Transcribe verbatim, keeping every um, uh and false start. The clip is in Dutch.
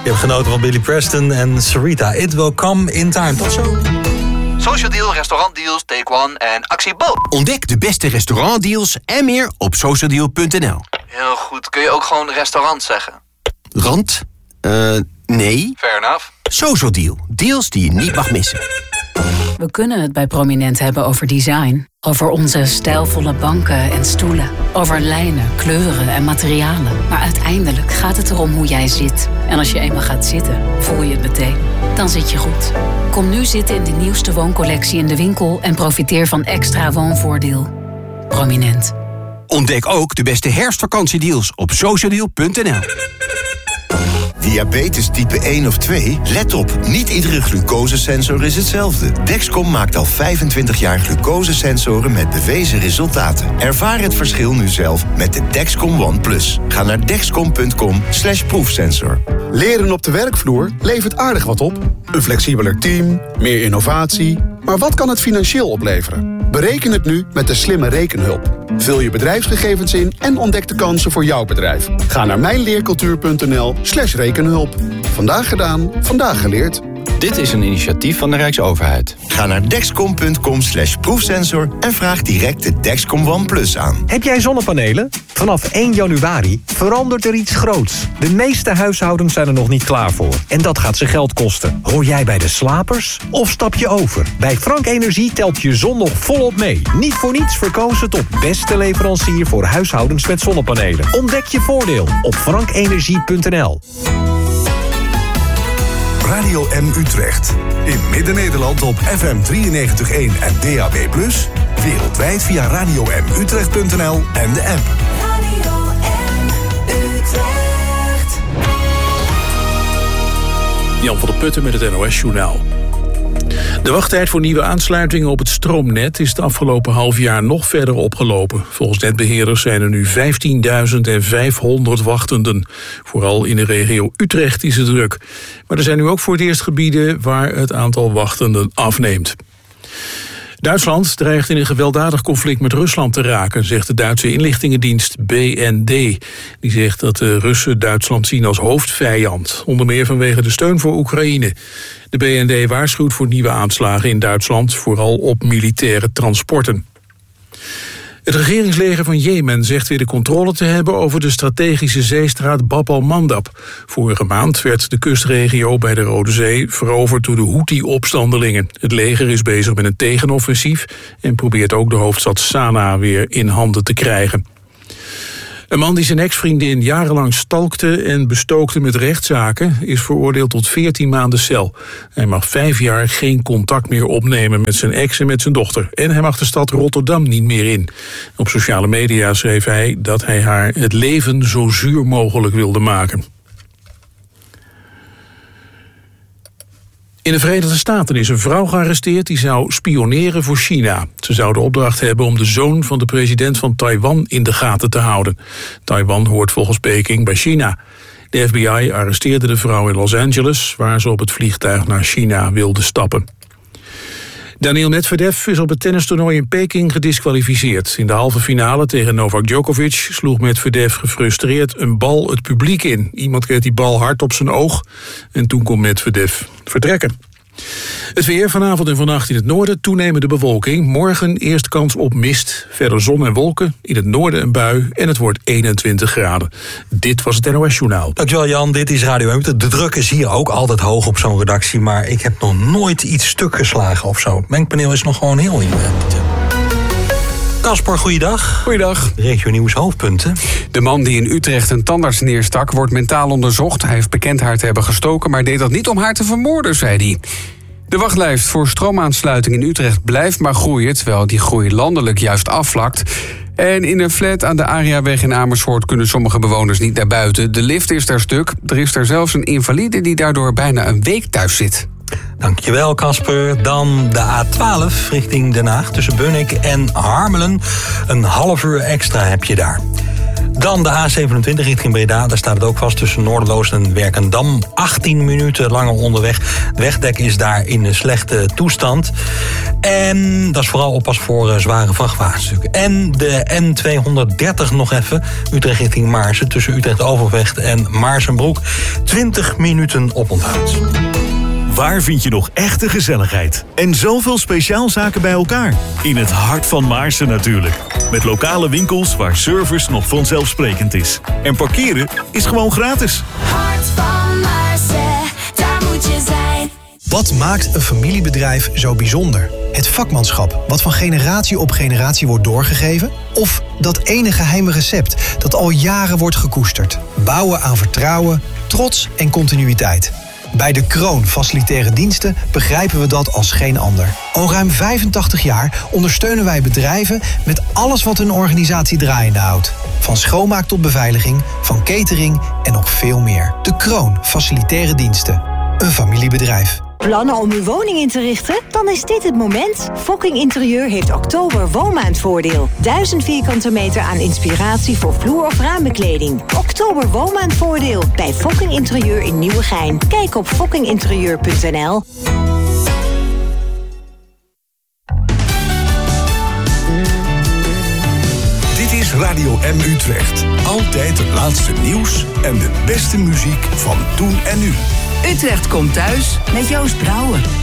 Je hebt genoten van Billy Preston en Sarita. It will come in time. Tot zo. Social Deal, restaurantdeals, Take One en Actie Bo. Ontdek de beste restaurantdeals en meer op socialdeal punt n l. Heel goed. Kun je ook gewoon restaurant zeggen? Rand? Eh, uh, nee. Fair enough. Social Deal. Deals die je niet mag missen. We kunnen het bij Prominent hebben over design. Over onze stijlvolle banken en stoelen. Over lijnen, kleuren en materialen. Maar uiteindelijk gaat het erom hoe jij zit. En als je eenmaal gaat zitten, voel je het meteen. Dan zit je goed. Kom nu zitten in de nieuwste wooncollectie in de winkel... en profiteer van extra woonvoordeel. Prominent. Ontdek ook de beste herfstvakantiedeals op socialdeal punt n l. Diabetes type één of twee? Let op, niet iedere glucosesensor is hetzelfde. Dexcom maakt al vijfentwintig jaar glucosesensoren met bewezen resultaten. Ervaar het verschil nu zelf met de Dexcom One Plus. Ga naar dexcom punt com slash proefsensor. Leren op de werkvloer levert aardig wat op. Een flexibeler team, meer innovatie. Maar wat kan het financieel opleveren? Bereken het nu met de slimme rekenhulp. Vul je bedrijfsgegevens in en ontdek de kansen voor jouw bedrijf. Ga naar mijnleercultuur punt n l slash rekenhulp. Vandaag gedaan, vandaag geleerd. Dit is een initiatief van de Rijksoverheid. Ga naar dexcom punt com slash proefsensor en vraag direct de Dexcom One Plus aan. Heb jij zonnepanelen? Vanaf één januari verandert er iets groots. De meeste huishoudens zijn er nog niet klaar voor. En dat gaat ze geld kosten. Hoor jij bij de slapers? Of stap je over? Bij Frank Energie telt je zon nog volop mee. Niet voor niets verkozen tot beste leverancier voor huishoudens met zonnepanelen. Ontdek je voordeel op frank energie punt n l. Radio M Utrecht. In Midden-Nederland op F M drieënnegentig komma één en D A B plus. Wereldwijd via radio m utrecht punt n l en de app. Radio M Utrecht. Jan van der Putten met het N O S-journaal. De wachttijd voor nieuwe aansluitingen op het stroomnet is het afgelopen half jaar nog verder opgelopen. Volgens netbeheerders zijn er nu vijftienduizend vijfhonderd wachtenden. Vooral in de regio Utrecht is het druk. Maar er zijn nu ook voor het eerst gebieden waar het aantal wachtenden afneemt. Duitsland dreigt in een gewelddadig conflict met Rusland te raken, zegt de Duitse inlichtingendienst B N D. Die zegt dat de Russen Duitsland zien als hoofdvijand, onder meer vanwege de steun voor Oekraïne. De B N D waarschuwt voor nieuwe aanslagen in Duitsland, vooral op militaire transporten. Het regeringsleger van Jemen zegt weer de controle te hebben over de strategische zeestraat Bab al-Mandab. Vorige maand werd de kustregio bij de Rode Zee veroverd door de Houthi-opstandelingen. Het leger is bezig met een tegenoffensief en probeert ook de hoofdstad Sanaa weer in handen te krijgen. Een man die zijn ex-vriendin jarenlang stalkte en bestookte met rechtszaken is veroordeeld tot veertien maanden cel. Hij mag vijf jaar geen contact meer opnemen met zijn ex en met zijn dochter. En hij mag de stad Rotterdam niet meer in. Op sociale media schreef hij dat hij haar het leven zo zuur mogelijk wilde maken. In de Verenigde Staten is een vrouw gearresteerd die zou spioneren voor China. Ze zou de opdracht hebben om de zoon van de president van Taiwan in de gaten te houden. Taiwan hoort volgens Peking bij China. De F B I arresteerde de vrouw in Los Angeles, waar ze op het vliegtuig naar China wilde stappen. Daniil Medvedev is op het tennistoernooi in Peking gediskwalificeerd. In de halve finale tegen Novak Djokovic sloeg Medvedev gefrustreerd een bal het publiek in. Iemand kreeg die bal hard op zijn oog en toen kon Medvedev vertrekken. Het weer vanavond en vannacht in het noorden, toenemende bewolking. Morgen eerst kans op mist, verder zon en wolken. In het noorden een bui en het wordt eenentwintig graden. Dit was het N O S-journaal. Dankjewel Jan, dit is Radio M. De druk is hier ook altijd hoog op zo'n redactie, maar ik heb nog nooit iets stuk geslagen of zo. Het mengpaneel is nog gewoon heel in. Kasper, goeiedag. Goeiedag. Regio Nieuws hoofdpunten. De man die in Utrecht een tandarts neerstak wordt mentaal onderzocht. Hij heeft bekend haar te hebben gestoken, maar deed dat niet om haar te vermoorden, zei hij. De wachtlijst voor stroomaansluiting in Utrecht blijft maar groeien, terwijl die groei landelijk juist afvlakt. En in een flat aan de Ariaweg in Amersfoort kunnen sommige bewoners niet naar buiten. De lift is daar stuk. Er is er zelfs een invalide die daardoor bijna een week thuis zit. Dankjewel, Casper. Dan de A twaalf richting Den Haag tussen Bunnik en Harmelen. Een half uur extra heb je daar. Dan de A zevenentwintig richting Breda. Daar staat het ook vast tussen Noorderloos en Werkendam. achttien minuten langer onderweg. Het wegdek is daar in een slechte toestand. En dat is vooral oppas voor uh, zware vrachtwagens. En de N tweehonderddertig nog even. Utrecht richting Maarsen. Tussen Utrecht Overvecht en Maarsenbroek. twintig minuten oponthoud. Waar vind je nog echte gezelligheid? En zoveel speciaalzaken bij elkaar? In het hart van Maarsen natuurlijk. Met lokale winkels waar service nog vanzelfsprekend is. En parkeren is gewoon gratis. Hart van Maarsen, daar moet je zijn. Wat maakt een familiebedrijf zo bijzonder? Het vakmanschap, wat van generatie op generatie wordt doorgegeven? Of dat ene geheime recept dat al jaren wordt gekoesterd? Bouwen aan vertrouwen, trots en continuïteit. Bij De Kroon Facilitaire Diensten begrijpen we dat als geen ander. Al ruim vijfentachtig jaar ondersteunen wij bedrijven met alles wat hun organisatie draaiende houdt. Van schoonmaak tot beveiliging, van catering en nog veel meer. De Kroon Facilitaire Diensten. Een familiebedrijf. Plannen om uw woning in te richten? Dan is dit het moment. Fokking Interieur heeft oktober woonmaandvoordeel. duizend vierkante meter aan inspiratie voor vloer- of raambekleding. Oktober woonmaandvoordeel bij Fokking Interieur in Nieuwegein. Kijk op fokking interieur punt n l. Dit is Radio M Utrecht. Altijd het laatste nieuws en de beste muziek van toen en nu. Utrecht komt thuis met Joost Brouwer.